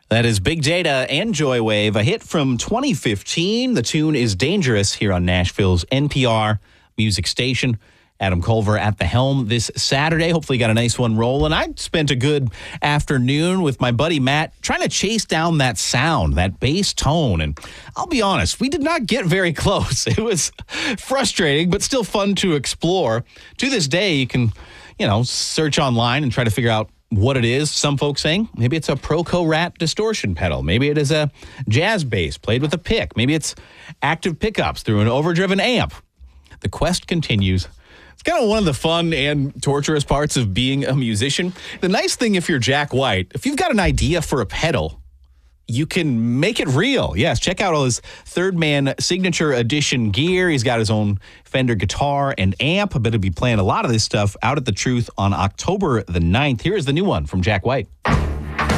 That is Big Data and Joywave, a hit from 2015. The tune is Dangerous here on Nashville's NPR music station. Adam Culver at the helm this Saturday. Hopefully got a nice one rolling. I spent a good afternoon with my buddy Matt trying to chase down that sound, that bass tone. And I'll be honest, we did not get very close. It was frustrating, but still fun to explore. To this day, you can, search online and try to figure out what it is. Some folks saying maybe it's a Proco Rat distortion pedal. Maybe it is a jazz bass played with a pick. Maybe it's active pickups through an overdriven amp. The quest continues. It's kind of one of the fun and torturous parts of being a musician. The nice thing, if you're Jack White, if you've got an idea for a pedal, you can make it real. Yes, check out all his Third Man Signature Edition gear. He's got his own Fender guitar and amp. I bet he'll be playing a lot of this stuff out at The Truth on October the 9th. Here is the new one from Jack White.